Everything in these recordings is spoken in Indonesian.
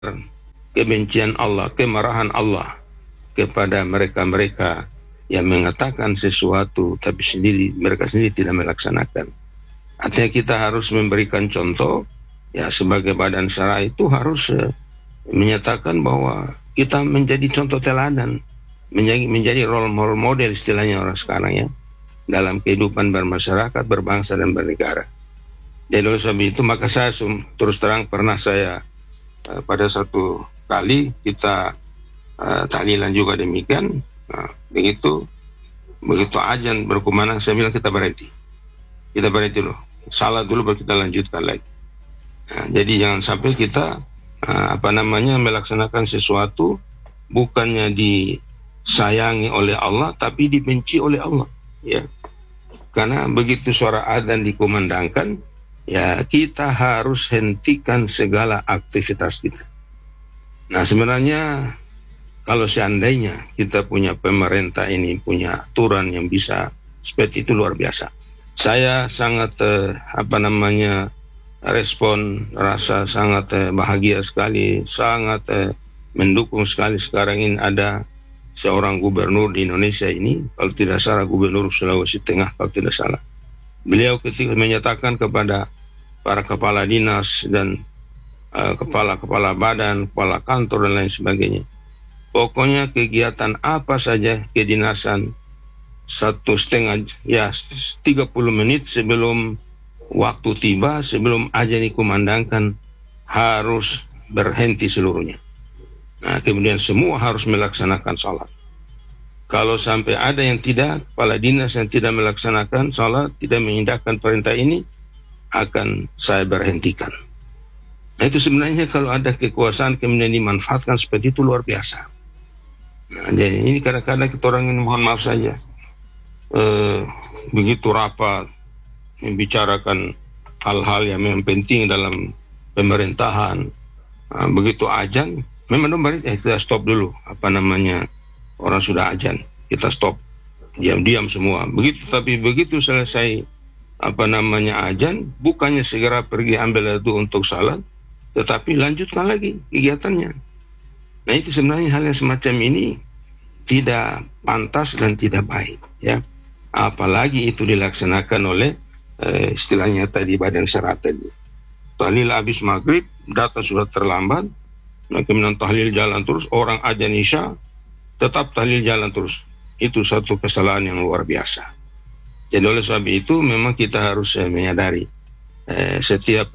kebencian Allah, kemarahan Allah kepada mereka-mereka yang mengatakan sesuatu tapi mereka sendiri tidak melaksanakan. Artinya kita harus memberikan contoh, ya, sebagai badan syara itu harus menyatakan bahwa kita menjadi contoh teladan, menjadi role model istilahnya orang sekarang, ya, dalam kehidupan bermasyarakat, berbangsa dan bernegara. Jadi oleh sebab itu maka saya terus terang pernah saya pada satu kali kita tahlilan juga demikian. Nah, begitu azan berkumandang, saya bilang kita berhenti dulu, salat dulu baru kita lanjutkan lagi. Nah, jadi jangan sampai kita melaksanakan sesuatu bukannya disayangi oleh Allah tapi dibenci oleh Allah, ya. Karena begitu suara adzan dikumandangkan, ya, kita harus hentikan segala aktivitas kita. Nah, sebenarnya kalau seandainya kita punya pemerintah ini punya aturan yang bisa seperti itu, luar biasa. Saya sangat respon, rasa sangat bahagia sekali, sangat mendukung sekali sekarang ini ada seorang gubernur di Indonesia ini, kalau tidak salah gubernur Sulawesi Tengah kalau tidak salah. Beliau ketika menyatakan kepada para kepala dinas dan kepala badan, kepala kantor dan lain sebagainya, pokoknya kegiatan apa saja kedinasan 30 menit sebelum waktu tiba, sebelum azan dikumandangkan harus berhenti seluruhnya. Nah, kemudian semua harus melaksanakan salat. Kalau sampai ada yang tidak, kepala dinas yang tidak melaksanakan salat, tidak mengindahkan perintah ini, akan saya berhentikan. Nah, itu sebenarnya kalau ada kekuasaan kemudian dimanfaatkan seperti itu, luar biasa. Nah, jadi ini kadang-kadang kita orang ini, mohon maaf saja, begitu rapat membicarakan hal-hal yang memang penting dalam pemerintahan, begitu azan memang kita stop dulu, orang sudah azan kita stop, diam-diam semua begitu. Tapi begitu selesai azan, bukannya segera pergi ambil itu untuk salat, tetapi lanjutkan lagi kegiatannya. Nah, itu sebenarnya hal yang semacam ini tidak pantas dan tidak baik, ya. Apalagi itu dilaksanakan oleh istilahnya tadi badan syara tadi. Tahlil habis maghrib, data sudah terlambat, nah kemudian tahlil jalan terus, orang azan isya tetap tahlil jalan terus. Itu satu kesalahan yang luar biasa. Jadi oleh sebab itu memang kita harus menyadari setiap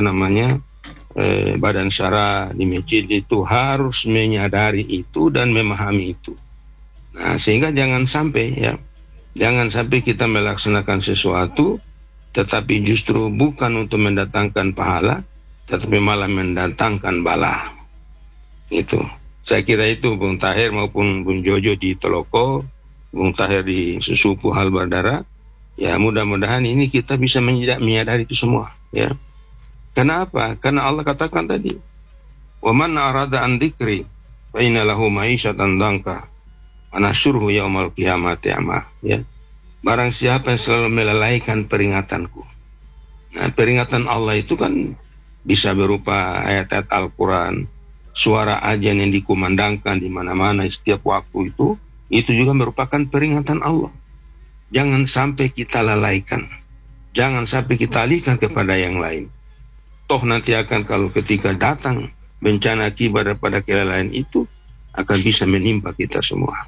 badan syara di masjid itu harus menyadari itu dan memahami itu. Nah, sehingga jangan sampai kita melaksanakan sesuatu tetapi justru bukan untuk mendatangkan pahala, tetapi malah mendatangkan bala. Itu. Saya kira itu Bung Tahir maupun Bung Jojo di Toloko, Bung Tahir di Susupu Hal Bardara. Ya, mudah-mudahan ini kita bisa menyadari itu semua, ya. Kenapa? Karena Allah katakan tadi, "Wa man arada an dzikri fa inna lahu ma'isyatan danka wa nasyuruhu yaumal qiyamati a'ma." Ya. Barang siapa yang selalu melalaikan peringatanku. Nah, peringatan Allah itu kan bisa berupa ayat-ayat Al-Quran, suara azan yang dikumandangkan di mana-mana setiap waktu itu juga merupakan peringatan Allah. Jangan sampai kita lalaikan. Jangan sampai kita alihkan kepada yang lain. Toh nanti akan kalau ketika datang bencana akibat daripada kelalaian itu akan bisa menimpa kita semua.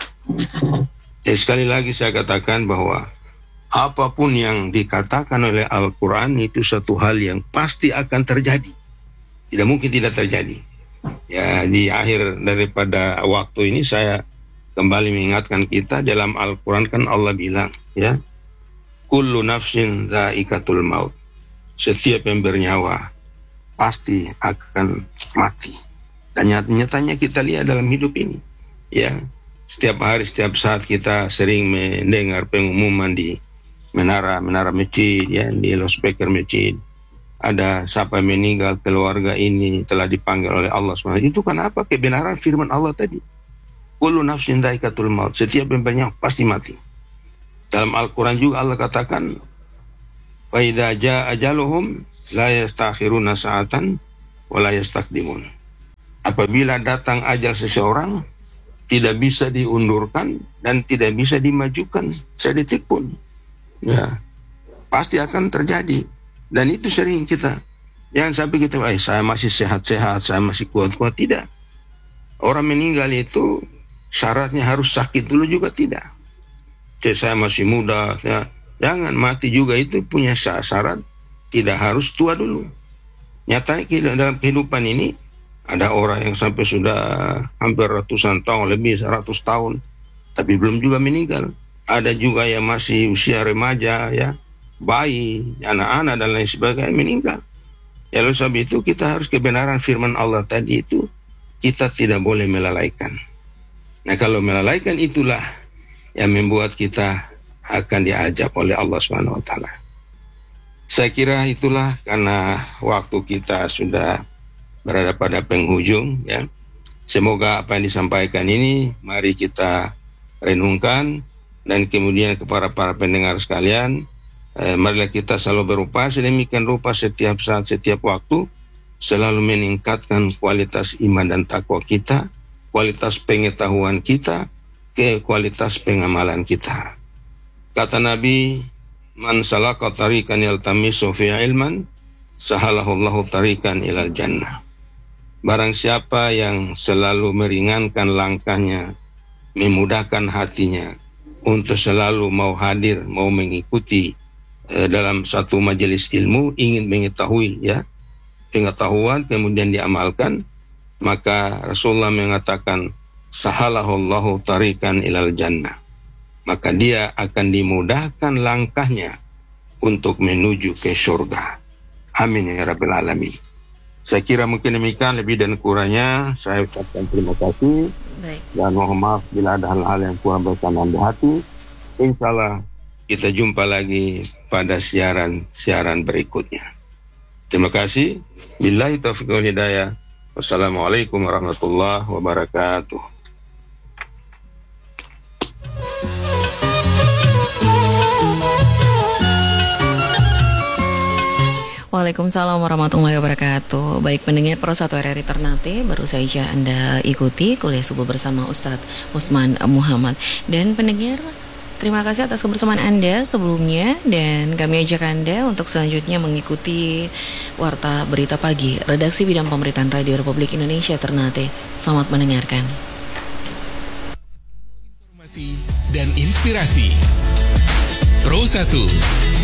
Jadi sekali lagi saya katakan bahwa apapun yang dikatakan oleh Al-Quran itu satu hal yang pasti akan terjadi. Tidak mungkin tidak terjadi. Ya, di akhir daripada waktu ini saya kembali mengingatkan kita, dalam Al-Quran kan Allah bilang, ya, kullu nafsin dha'iqatul maut. Setiap yang bernyawa pasti akan mati. Dan nyatanya kita lihat dalam hidup ini, ya. Setiap hari, setiap saat kita sering mendengar pengumuman di menara masjid, ya, di loudspeaker masjid. Ada siapa meninggal, keluarga ini telah dipanggil oleh Allah SWT. Itu kan apa? Kebenaran firman Allah tadi. Kullu nafsin dha'iqatul maut. Setiap yang bernyawa pasti mati. Dalam Al-Quran juga Allah katakan, fa idza jaa ajaluhum la yastakhiruna sa'atan wa la yastaqdimun. Apabila datang ajal seseorang, tidak bisa diundurkan dan tidak bisa dimajukan sedetik pun. Ya, pasti akan terjadi. Dan itu sering kita. Jangan sampai kita, saya masih sehat-sehat, saya masih kuat-kuat. Tidak. Orang meninggal itu syaratnya harus sakit dulu juga tidak. Saya masih muda. Ya. Jangan, mati juga itu punya syarat. Tidak harus tua dulu. Nyatanya dalam kehidupan ini, ada orang yang sampai sudah hampir ratusan tahun, lebih 100 tahun, tapi belum juga meninggal. Ada juga yang masih usia remaja, ya, bayi, anak-anak dan lain sebagainya meninggal. Ya, oleh sebab itu kita harus kebenaran firman Allah tadi itu, kita tidak boleh melalaikan. Nah, kalau melalaikan itulah yang membuat kita akan diajab oleh Allah Subhanahu wa taala. Saya kira itulah, karena waktu kita sudah berada pada penghujung, ya. Semoga apa yang disampaikan ini mari kita renungkan, dan kemudian kepada para pendengar sekalian, marilah kita selalu berupaya sedemikian rupa setiap saat, setiap waktu, selalu meningkatkan kualitas iman dan takwa kita, kualitas pengetahuan kita, ke kualitas pengamalan kita. Kata Nabi, man salaka tariqan yaltamisu fi ilman, sahalahullahu tariqan ilal jannah. Barang siapa yang selalu meringankan langkahnya, memudahkan hatinya untuk selalu mau hadir, mau mengikuti dalam satu majelis ilmu, ingin mengetahui, ya, pengetahuan kemudian diamalkan, maka Rasulullah mengatakan sahalahullahu tariqan ilal jannah. Maka dia akan dimudahkan langkahnya untuk menuju ke surga. Amin ya rabbal alamin. Saya kira mungkin demikian, lebih dan kurangnya saya ucapkan terima kasih. Baik. Dan mohon maaf bila ada hal-hal yang kurang berkenan di hati. Insyaallah kita jumpa lagi pada siaran berikutnya. Terima kasih. Billahi taufiq wal hidayah. Wassalamualaikum warahmatullahi wabarakatuh. Waalaikumsalam warahmatullahi wabarakatuh. Baik pendengar Pro 1 RRI Ternate, baru saja Anda ikuti kuliah subuh bersama Ustadz Usman Muhammad. Dan pendengar, terima kasih atas kebersamaan Anda sebelumnya, dan kami ajak Anda untuk selanjutnya mengikuti Warta Berita Pagi, Redaksi Bidang Pemberitaan Radio Republik Indonesia Ternate. Selamat mendengarkan. Informasi dan inspirasi. Pro 1